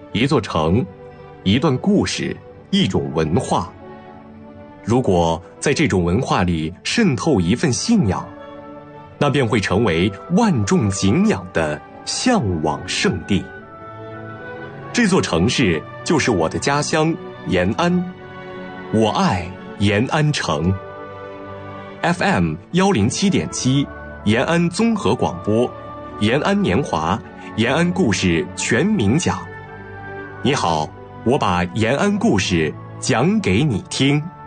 一座城，一段故事，一种文化。如果在这种文化里渗透一份信仰，那便会成为万众敬仰的向往圣地。这座城市就是我的家乡延安，我爱延安城。FM 107.7，延安综合广播，延安年华，延安故事全民讲。你好，我把延安故事讲给你听。